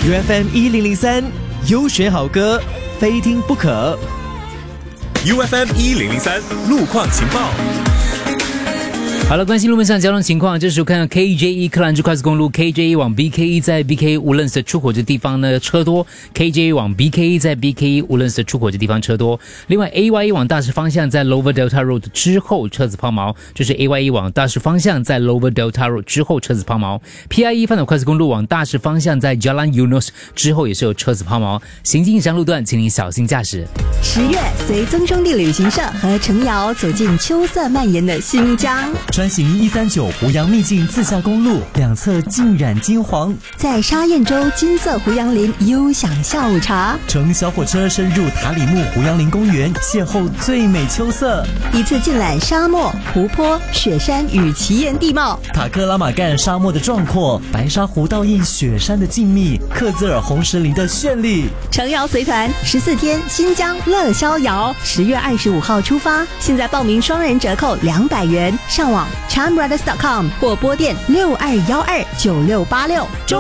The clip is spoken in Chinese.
UFM 1003，优选好歌，非听不可。 UFM 1003路况情报。 好了，关心路面上交通情况，这时候看到 KJE 克兰芝快速公路 KJE 往 BKE 在 BKE Woodlands 的出口这地方呢车多 ，KJE 往 BKE 在 BKE Woodlands 的出口这地方车多。另外 AYE 往大石方向在 Lower Delta Road 之后车子抛锚，这是 AYE 往大石方向在 Lower Delta Road 之后车子抛锚。PIE 翻斗快速公路往大石方向在 Jalan Eunos 之后也是有车子抛锚，行经以上路段请您小心驾驶。 10月，随曾兄弟旅行社和程瑶走进秋色蔓延的新疆。 专行139湖阳秘境自驾公路，两侧浸染金黄， 在沙堰洲金色胡杨林悠享下午茶， 乘小火车深入塔里木胡杨林公园，邂逅最美秋色， 一次尽览沙漠、湖泊、雪山与奇岩地貌， 塔克拉玛干沙漠的壮阔，白沙湖倒映雪山的静谧，克孜尔红石林的绚丽。 程瑶随团14天新疆乐逍遥，10月25号出发，现在报名双人折扣200元，上网 charmbrothers.com 或拨电62129686。